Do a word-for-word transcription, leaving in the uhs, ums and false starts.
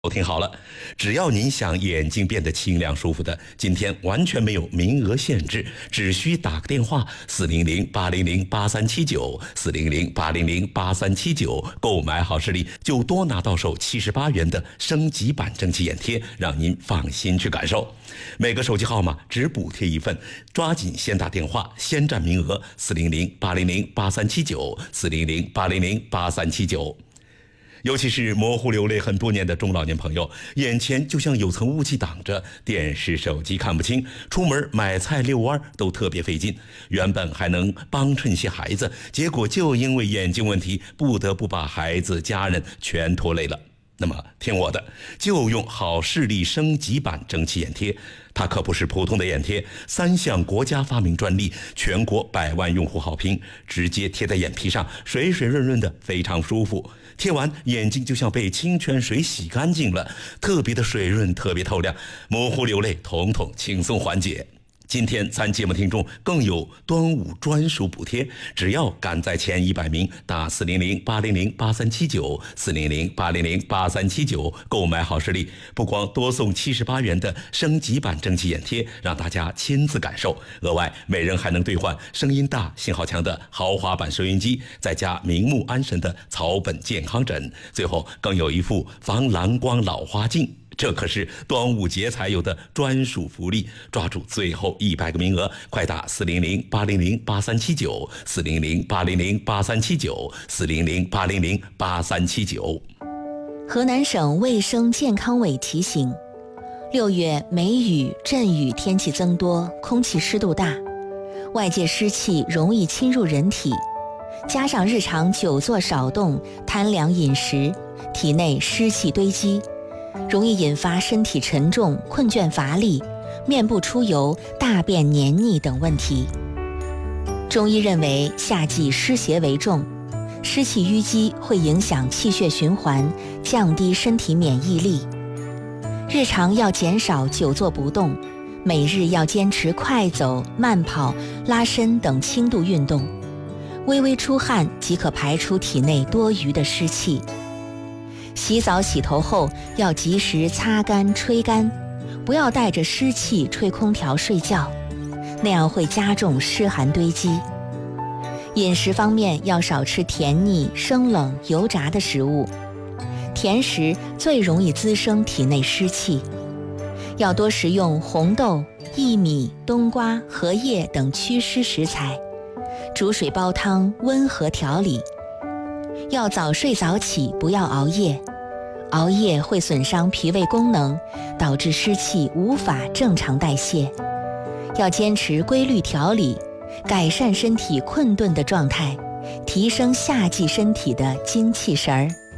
都听好了，只要您想眼睛变得清亮舒服的，今天完全没有名额限制，只需打个电话四零零八零零八三七九四零零八零零八三七九，购买好视力就多拿到手七十八元的升级版蒸汽眼贴，让您放心去感受。每个手机号码只补贴一份，抓紧先打电话，先占名额四零零八零零八三七九四零零八零零八三七九。尤其是模糊流泪很多年的中老年朋友，眼前就像有层雾气挡着，电视手机看不清，出门买菜遛弯都特别费劲。原本还能帮衬些孩子，结果就因为眼睛问题，不得不把孩子家人全拖累了。那么听我的，就用好视力升级版蒸汽眼贴，它可不是普通的眼贴，三项国家发明专利，全国百万用户好评，直接贴在眼皮上，水水润润的，非常舒服。贴完眼睛就像被清泉水洗干净了，特别的水润，特别透亮，模糊流泪统统轻松缓解。今天咱节目听众更有端午专属补贴，只要赶在前一百名，打四零零八零零八三七九四零零八零零八三七九购买好视力，不光多送七十八元的升级版蒸汽眼贴，让大家亲自感受，额外每人还能兑换声音大、信号强的豪华版收音机，再加明目安神的草本健康枕，最后更有一副防蓝光老花镜。这可是端午节才有的专属福利，抓住最后一百个名额，快打四零零八零零八三七九四零零八零零八三七九四零零八零零八三七九。 河南省卫生健康委提醒，六月梅雨、阵雨天气增多，空气湿度大，外界湿气容易侵入人体，加上日常久坐少动、贪凉饮食，体内湿气堆积，容易引发身体沉重、困倦乏力、面部出油、大便黏腻等问题。中医认为夏季湿邪为重，湿气淤积会影响气血循环，降低身体免疫力。日常要减少久坐不动，每日要坚持快走、慢跑、拉伸等轻度运动，微微出汗即可排出体内多余的湿气。洗澡洗头后要及时擦干吹干，不要带着湿气吹空调睡觉，那样会加重湿寒堆积。饮食方面要少吃甜腻、生冷、油炸的食物，甜食最容易滋生体内湿气。要多食用红豆、薏米、冬瓜、荷叶等祛湿食材，煮水煲汤温和调理。要早睡早起，不要熬夜，熬夜会损伤脾胃功能，导致湿气无法正常代谢。要坚持规律调理，改善身体困顿的状态，提升夏季身体的精气神儿。